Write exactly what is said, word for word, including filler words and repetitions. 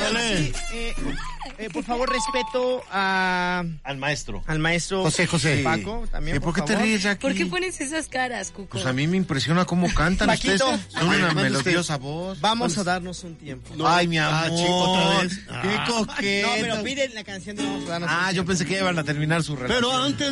sí, eh, eh, por favor, respeto a... Al maestro. Al maestro José José. Paco, también, ¿Y por, por qué te favor. ríes, Jackie? ¿Por qué pones esas caras, Cuco? Pues a mí me impresiona cómo cantan Paquito. ustedes. Son Ay, una mande melodiosa voz. Vamos a darnos un tiempo. No. Ay, mi amor. Ah, chico, otra vez. Qué Ah. coqueto. No, pero piden la canción de Vamos a darnos un Ah, tiempo. yo pensé que iban a terminar su relación. Pero antes